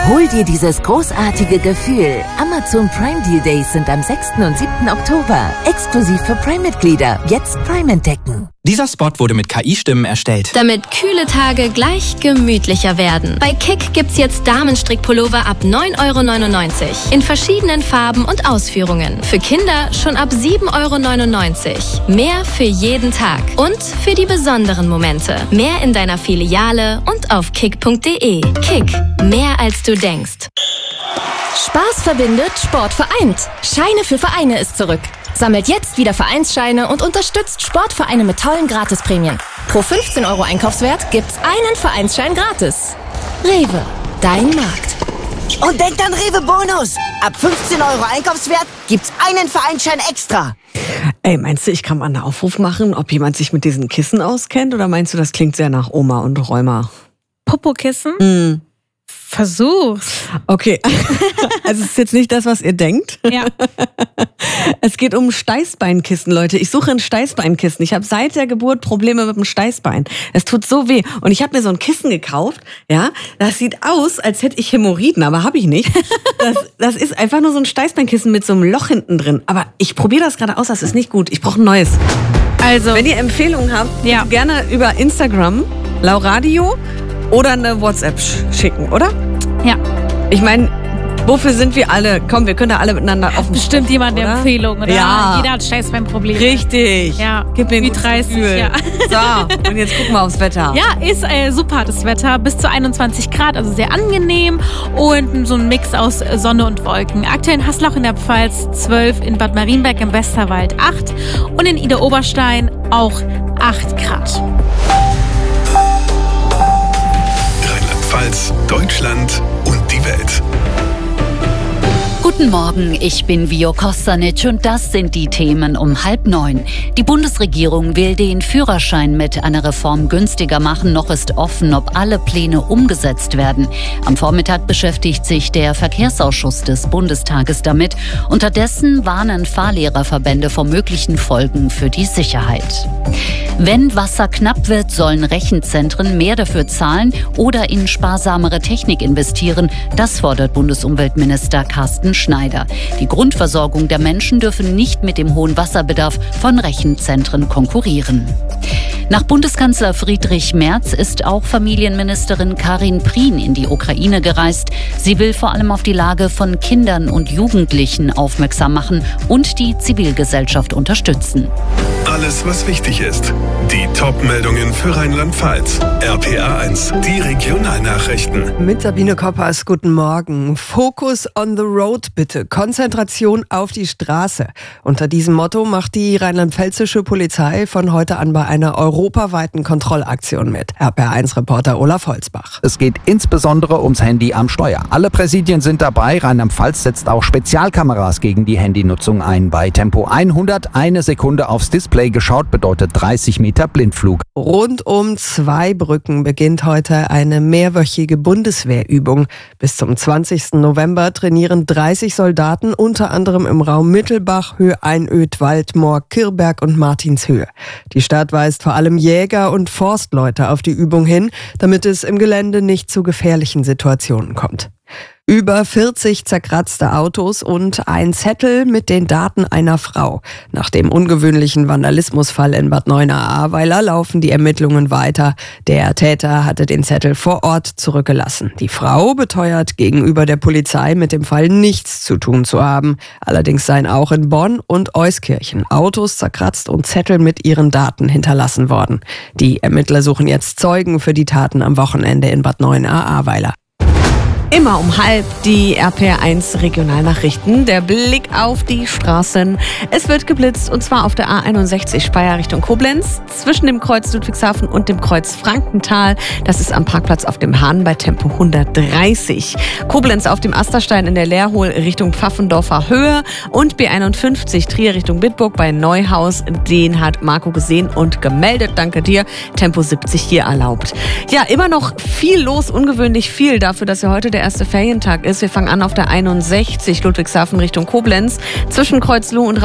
Hol dir dieses großartige Gefühl. Amazon Prime Deal Days sind am 6. und 7. Oktober. Exklusiv für Prime-Mitglieder. Jetzt Prime entdecken. Dieser Spot wurde mit KI-Stimmen erstellt. Damit kühle Tage gleich gemütlicher werden. Bei Kick gibt's jetzt Damenstrickpullover ab 9,99 € in verschiedenen Farben und Ausführungen. Für Kinder schon ab 7,99 €. Mehr für jeden Tag und für die besonderen Momente. Mehr in deiner Filiale und auf kick.de. Kick, mehr als du denkst. Spaß verbindet, Sport vereint. Scheine für Vereine ist zurück. Sammelt jetzt wieder Vereinsscheine und unterstützt Sportvereine mit tollen Gratisprämien. Pro 15 € Einkaufswert gibt's einen Vereinsschein gratis. Rewe, dein Markt. Und denkt an Rewe Bonus. Ab 15 € Einkaufswert gibt's einen Vereinsschein extra. Ey, meinst du, ich kann mal einen Aufruf machen, ob jemand sich mit diesen Kissen auskennt? Oder meinst du, das klingt sehr nach Oma und Rheuma? Popokissen? Versuch's. Okay, also es ist jetzt nicht das, was ihr denkt. Ja. Es geht um Steißbeinkissen, Leute. Ich suche ein Steißbeinkissen. Ich habe seit der Geburt Probleme mit dem Steißbein. Es tut so weh. Und ich habe mir so ein Kissen gekauft. Ja, das sieht aus, als hätte ich Hämorrhoiden, aber habe ich nicht. Das ist einfach nur so ein Steißbeinkissen mit so einem Loch hinten drin. Aber ich probiere das gerade aus, das ist nicht gut. Ich brauche ein neues. Also, wenn ihr Empfehlungen habt, gerne über Instagram, Lauradio, oder eine WhatsApp schicken, oder? Ja. Ich meine, wofür sind wir alle? Komm, wir können da alle miteinander offen. Bestimmt jemand eine Empfehlung, oder? Ja. Jeder hat Steißbeinprobleme. Richtig. Ja. Gib mir ein wie gutes 30, Gefühl. ja. So, und jetzt gucken wir aufs Wetter. Ja, ist super das Wetter. Bis zu 21 Grad, also sehr angenehm. Und so ein Mix aus Sonne und Wolken. Aktuell in Haslach in der Pfalz 12, in Bad Marienberg im Westerwald 8 und in Idar-Oberstein auch 8 Grad. Rheinland-Pfalz, Deutschland und die Welt. Guten Morgen, ich bin Vio Kostanic und das sind die Themen um 8:30. Die Bundesregierung will den Führerschein mit einer Reform günstiger machen. Noch ist offen, ob alle Pläne umgesetzt werden. Am Vormittag beschäftigt sich der Verkehrsausschuss des Bundestages damit. Unterdessen warnen Fahrlehrerverbände vor möglichen Folgen für die Sicherheit. Wenn Wasser knapp wird, sollen Rechenzentren mehr dafür zahlen oder in sparsamere Technik investieren. Das fordert Bundesumweltminister Carsten Schneider. Die Grundversorgung der Menschen dürfe nicht mit dem hohen Wasserbedarf von Rechenzentren konkurrieren. Nach Bundeskanzler Friedrich Merz ist auch Familienministerin Karin Prien in die Ukraine gereist. Sie will vor allem auf die Lage von Kindern und Jugendlichen aufmerksam machen und die Zivilgesellschaft unterstützen. Alles, was wichtig ist. Die Top-Meldungen für Rheinland-Pfalz. RPA 1, die Regionalnachrichten. Mit Sabine Koppers, guten Morgen. Focus on the road, bitte. Konzentration auf die Straße. Unter diesem Motto macht die rheinland-pfälzische Polizei von heute an bei einer europaweiten Kontrollaktion mit. RPA 1-Reporter Olaf Holzbach. Es geht insbesondere ums Handy am Steuer. Alle Präsidien sind dabei. Rheinland-Pfalz setzt auch Spezialkameras gegen die Handynutzung ein. Bei Tempo 100 eine Sekunde aufs Display geschaut bedeutet 30 Meter Blindflug. Rund um Zweibrücken beginnt heute eine mehrwöchige Bundeswehrübung. Bis zum 20. November trainieren 30 Soldaten unter anderem im Raum Mittelbach, Höhe-Einöd, Waldmoor, Kirberg und Martinshöhe. Die Stadt weist vor allem Jäger und Forstleute auf die Übung hin, damit es im Gelände nicht zu gefährlichen Situationen kommt. Über 40 zerkratzte Autos und ein Zettel mit den Daten einer Frau. Nach dem ungewöhnlichen Vandalismusfall in Bad Neuenahr-Ahrweiler laufen die Ermittlungen weiter. Der Täter hatte den Zettel vor Ort zurückgelassen. Die Frau beteuert gegenüber der Polizei, mit dem Fall nichts zu tun zu haben. Allerdings seien auch in Bonn und Euskirchen Autos zerkratzt und Zettel mit ihren Daten hinterlassen worden. Die Ermittler suchen jetzt Zeugen für die Taten am Wochenende in Bad Neuenahr-Ahrweiler. Immer um 12:30 die RPR1 Regionalnachrichten. Der Blick auf die Straßen. Es wird geblitzt und zwar auf der A61 Speyer Richtung Koblenz zwischen dem Kreuz Ludwigshafen und dem Kreuz Frankenthal. Das ist am Parkplatz auf dem Hahn bei Tempo 130. Koblenz auf dem Asterstein in der Leerhohl Richtung Pfaffendorfer Höhe und B51 Trier Richtung Bitburg bei Neuhaus. Den hat Marco gesehen und gemeldet. Danke dir. Tempo 70 hier erlaubt. Ja, immer noch viel los, ungewöhnlich viel dafür, dass ja heute der erste Ferientag ist. Wir fangen an auf der 61 Ludwigshafen Richtung Koblenz zwischen Kreuzloh und